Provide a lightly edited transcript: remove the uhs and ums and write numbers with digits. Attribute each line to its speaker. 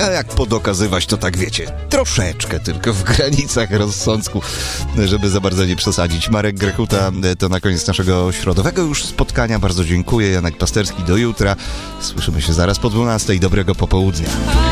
Speaker 1: A jak podokazywać, to tak wiecie, troszeczkę tylko w granicach rozsądku, żeby za bardzo nie przesadzić. Marek Grechuta to na koniec naszego środowego już spotkania. Bardzo dziękuję. Janek Pasterski, do jutra. Słyszymy się zaraz po 12:00. Dobrego popołudnia.